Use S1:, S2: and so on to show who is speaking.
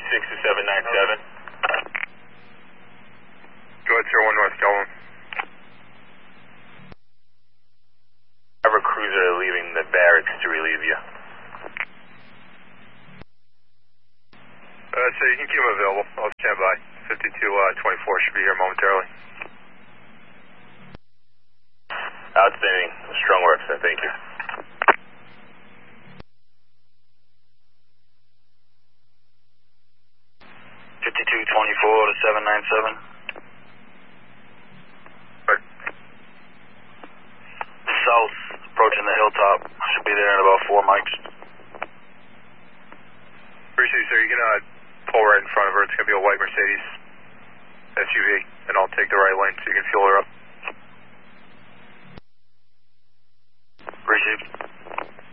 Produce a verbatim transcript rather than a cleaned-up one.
S1: six to seven nine seven.
S2: Go ahead, zero one West Elm.
S1: I have a cruiser leaving the barracks to relieve you.
S2: Uh, so you can keep him available. I'll stand by. fifty-two twenty-four should be here momentarily.
S1: Outstanding. Strong work, sir. Thank you.
S3: fifty-two twenty-four to seven nine seven.
S2: Right.
S3: South, approaching the hilltop. Should be there in about four mics.
S2: Appreciate you, sir. You can uh, pull right in front of her. It's going to be a white Mercedes S U V, and I'll take the right lane so you can fuel her up.
S3: Appreciate it.